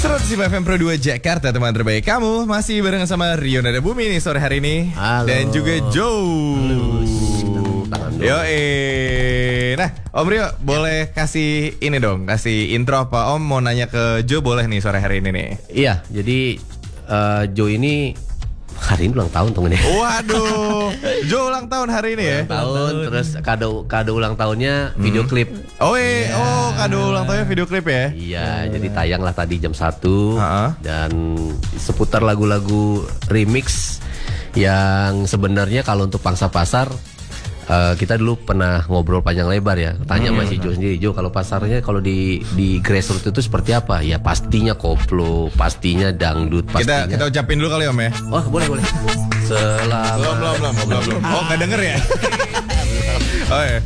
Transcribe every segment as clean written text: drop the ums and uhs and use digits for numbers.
105 FM Pro 2 Jakarta, teman terbaik kamu. Masih bareng sama Rio Nada Bumi nih sore hari ini. Halo. Dan juga Joe. Yo, nah Om Rio boleh kasih ini dong, kasih intro apa Om mau nanya ke Joe boleh nih sore hari ini nih. Iya, jadi Joe ini hari ini ulang tahun temen ya. Waduh, Joe ulang tahun hari ini ya. Tahun terus kado ulang tahunnya video klip. Oh kado ulang tahunnya video klip ya. Iya, jadi tayang lah tadi jam 1 dan seputar lagu-lagu remix yang sebenarnya kalau untuk pangsa pasar kita dulu pernah ngobrol panjang lebar ya. Tanya masih Joe sendiri, Joe kalau pasarnya kalau di grassroots itu seperti apa? Ya pastinya koplo, pastinya dangdut, pastinya. Kita ucapin dulu kali Om ya. Oh boleh. Selamat. Belum. Oh nggak denger ya? Oh ya.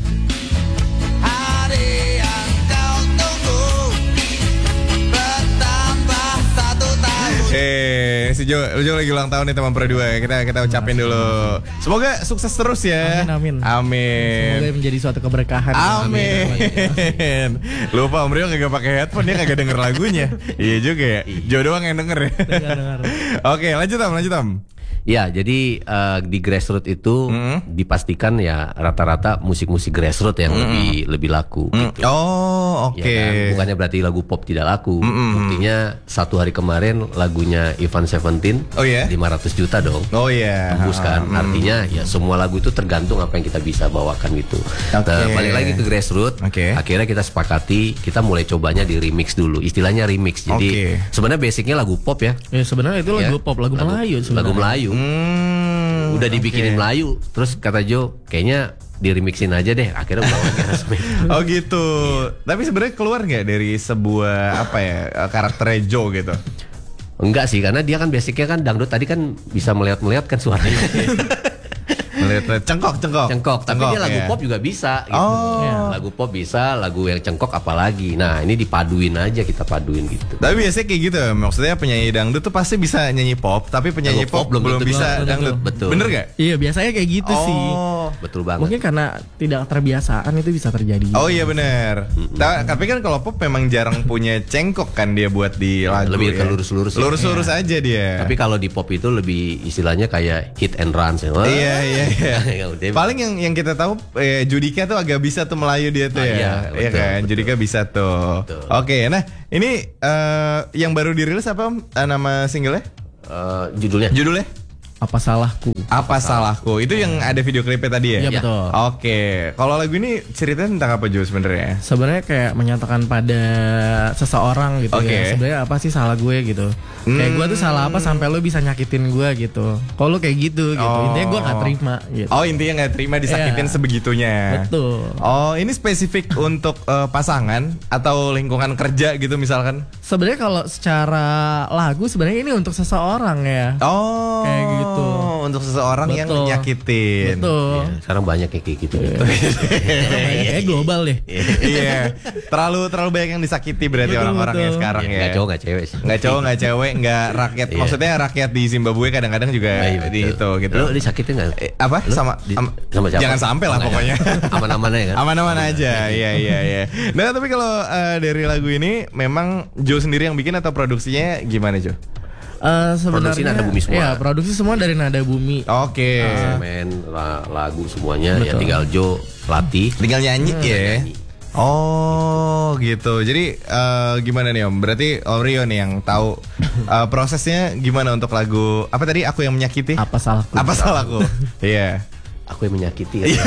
Si Joe lagi ulang tahun nih teman Pro 2. Kita ucapin dulu. Semoga sukses terus ya. Amin. Amin. Semoga menjadi suatu keberkahan. Amin. Lupa Om Rio kagak pakai headphone, dia kagak denger lagunya. Iya juga ya. Joe doang yang denger ya. Dengar. Oke, lanjut Om. Ya, jadi di grassroots itu dipastikan ya rata-rata musik-musik grassroots yang lebih laku. Gitu. Oh, oke. Ya kan? Bukannya berarti lagu pop tidak laku. Buktinya satu hari kemarin lagunya Ivan Seventeen, 500 juta dong. Oh iya. Tembus kan. Artinya ya semua lagu itu tergantung apa yang kita bisa bawakan gitu. Nah, balik lagi ke grassroots. Akhirnya kita sepakati kita mulai cobanya di remix dulu. Istilahnya remix. Jadi sebenarnya basicnya lagu pop ya. Ya sebenarnya itu lagu pop, lagu Melayu sebenarnya. Lagu Melayu. Udah dibikinin Melayu, terus kata Joe kayaknya di remixin aja deh. Akhirnya udah resmi. Oh gitu. Tapi sebenarnya keluar nggak dari sebuah karakternya Joe gitu? Enggak sih, karena dia kan basicnya kan dangdut, tadi kan bisa melihat kan suaranya. Melihat cengkok. Tapi dia lagu pop juga bisa gitu. Lagu pop bisa, lagu yang cengkok apalagi. Nah, ini kita paduin gitu. Tapi biasanya kayak gitu, maksudnya penyanyi dangdut tuh pasti bisa nyanyi pop, tapi penyanyi pop belum bisa dangdut. Betul. Bener gak? Iya, biasanya kayak gitu sih. Betul banget. Mungkin karena tidak terbiasaan itu bisa terjadi. Oh iya bener. Tapi kan kalau pop memang jarang punya cengkok kan dia buat di lagu. Lebih ke lurus-lurus. Lurus-lurus aja dia. Tapi kalau di pop itu lebih istilahnya kayak hit and run. Iya. Paling yang kita tahu Judika tuh agak bisa tuh Melayu dia tuh ya. Iya kan, Judika bisa tuh. Oke, nah ini yang baru dirilis apa Om? Nama singlenya? Judulnya? Apa salahku? Itu yang ada video klipnya tadi ya? Iya betul. Oke, kalau lagu ini ceritanya tentang apa Jo sebenarnya? Sebenarnya kayak menyatakan pada seseorang gitu ya. Sebenarnya apa sih salah gue gitu? Kayak gue tuh salah apa sampai lo bisa nyakitin gue gitu? Kalau lo kayak gitu. Intinya gue nggak terima gitu. Oh intinya nggak terima disakitin sebegitunya. Betul. Oh ini spesifik untuk pasangan atau lingkungan kerja gitu misalkan? Sebenarnya kalau secara lagu sebenarnya ini untuk seseorang ya. Oh. Kayak gitu. Untuk seseorang yang nyakitin. Betul. Ya, sekarang banyak yang kayak gitu. Kayak global deh. Iya. Terlalu banyak yang disakiti berarti orang-orangnya sekarang ya. Nggak cowok nggak cewek sih. Nggak cowok nggak cewek nggak rakyat. Maksudnya rakyat di Zimbabwe kadang-kadang juga di itu gitu. Lo disakitin nggak? Apa? Sama siapa? Jangan sampai lah pokoknya. Aman-aman aja kan. Aman-aman aja. Iya. Nah tapi kalau dari lagu ini memang Joe sendiri yang bikin atau produksinya gimana Jo? Produksi Nada Bumi semua. Iya, produksi semua dari Nada Bumi. Oke. Lagu semuanya. Ya tinggal Joe latih, tinggal nyanyi ya. Oh gitu. Jadi gimana nih Om? Berarti Om Rio nih yang tahu prosesnya gimana untuk lagu apa tadi? Aku yang menyakiti. Apa salahku? Iya. Aku yang menyakiti.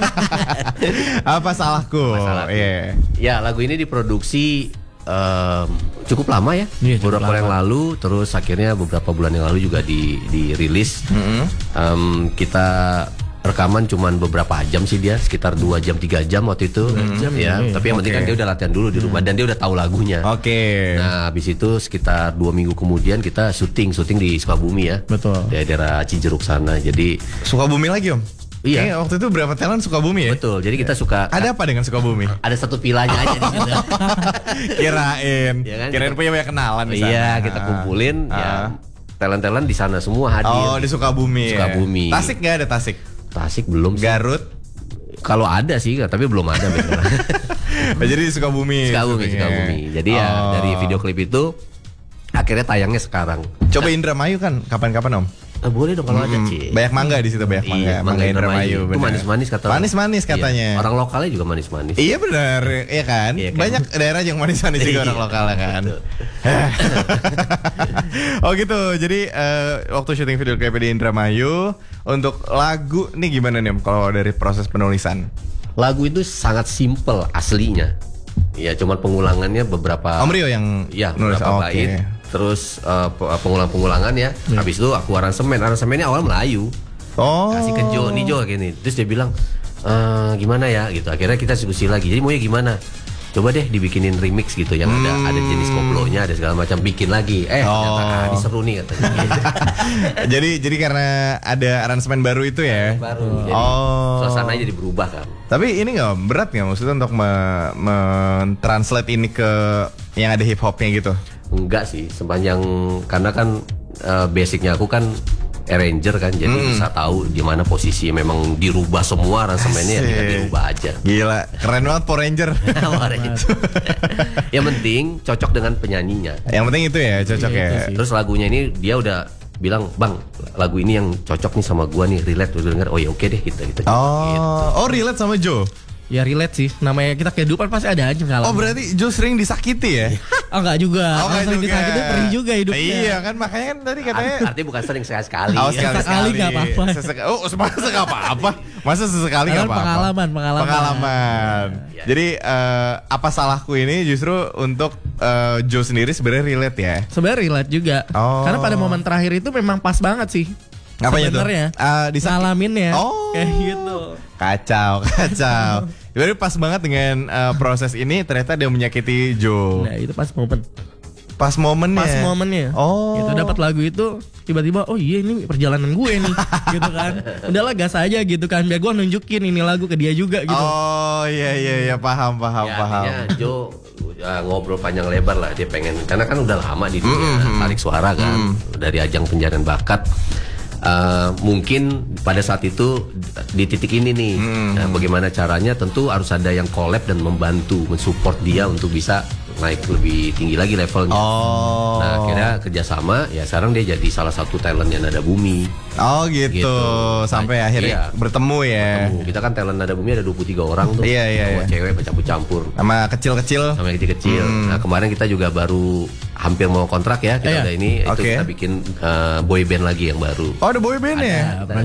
Apa salahku? Iya. Ya lagu ini diproduksi cukup lama ya, beberapa bulan yang lalu, terus akhirnya beberapa bulan yang lalu juga dirilis. Kita rekaman cuman beberapa jam sih dia, sekitar 2 jam 3 jam waktu itu. Tapi yang penting kan dia udah latihan dulu di rumah dan dia udah tahu lagunya. Nah habis itu sekitar 2 minggu kemudian kita syuting di Sukabumi ya. Betul. Di daerah Cijeruk sana. Jadi Sukabumi lagi Om? Iya. Waktu itu berapa talent Sukabumi ya? Betul. Jadi kita suka. Ada apa dengan Sukabumi? Ada satu pilanya aja di situ. Kirain punya banyak kenalan di sana. Iya, kita kumpulin ya talent-talent di sana semua hadir. Oh, di Sukabumi. Sukabumi. Tasik nggak ada Tasik? Tasik belum sih. Garut? Kalau ada sih, tapi belum ada. Jadi di Sukabumi. Sukabumi. Jadi ya dari video klip itu akhirnya tayangnya sekarang. Coba Indramayu kan kapan-kapan Om? Boleh dong kalau ada Ci. Banyak mangga di situ, banyak mangga. Mangga Indramayu. Itu manis-manis katanya. Manis-manis katanya. Iya. Orang lokalnya juga manis-manis. Iya benar, iya kan? Banyak daerah yang manis-manis juga orang lokalnya kan. Oh gitu. Jadi waktu syuting video klip di Indramayu, untuk lagu nih gimana nih Om kalau dari proses penulisan? Lagu itu sangat simple aslinya. Ya cuman pengulangannya beberapa. Om Rio yang nulis bait. Terus pengulang-pengulangan ya. Habis itu aku aransemennya awal Melayu. Kasih ke Jo gini. Terus dia bilang gimana ya gitu. Akhirnya kita diskusi lagi. Jadi mau ya gimana? Coba deh dibikinin remix gitu yang ada jenis koplonya, ada segala macam, bikin lagi. Ternyata ini seru nih katanya. jadi karena ada aransemen baru itu ya. Baru. Jadi suasananya jadi berubah kan. Tapi ini nggak berat nggak maksudnya untuk mentranslate ini ke yang ada hip hopnya gitu? Enggak sih, sepanjang karena kan basicnya aku kan arranger kan, jadi bisa tahu di mana posisi memang dirubah semua aransemennya, ya tinggal dirubah aja. Gila, keren banget Power Ranger. Yang penting cocok dengan penyanyinya. Yang penting itu ya, cocok ya. Terus lagunya ini dia udah bilang, "Bang, lagu ini yang cocok nih sama gua nih, relate." Udah denger, oh ya oke deh kita. Gitu. Relate sama Joe. Ya relate sih, namanya kita kehidupan pasti ada aja pengalaman. Oh berarti Joe sering disakiti ya? Enggak juga. Sering disakiti perih juga hidupnya. Iya kan, makanya kan tadi katanya. Artinya bukan sering sekali-sekali. Sekali nggak apa-apa. Masa nggak apa-apa? Masa sesekali nggak apa-apa? Pengalaman. Ya. Jadi apa salahku ini justru untuk Joe sendiri sebenarnya relate ya? Sebenarnya relate juga. Karena pada momen terakhir itu memang pas banget sih. Apanya tuh? Disalamin ya. Kayak gitu. Kacau. Jadi pas banget dengan proses ini ternyata dia menyakiti Joe. Nah itu pas momen. Pas momennya. Gitu dapat lagu itu tiba-tiba iya ini perjalanan gue nih gitu kan. Udahlah gas aja gitu kan, biar gue nunjukin ini lagu ke dia juga gitu. Iya paham. Joe ngobrol panjang lebar lah, dia pengen, karena kan udah lama di dunia tarik suara kan, dari ajang pencarian bakat. Mungkin pada saat itu di titik ini nih, bagaimana caranya, tentu harus ada yang collab dan membantu mensupport dia untuk bisa naik lebih tinggi lagi levelnya. Nah akhirnya kerjasama, ya sekarang dia jadi salah satu talentnya Nada Bumi. Gitu. Sampai akhirnya bertemu ya. Kita kan talent Nada Bumi ada 23 orang tuh. Iya. Cewek bercampur-campur. Sama kecil-kecil. Nah kemarin kita juga baru hampir mau kontrak ya. Kita ada ini, itu kita bikin boy band lagi yang baru. Ada boy band ya?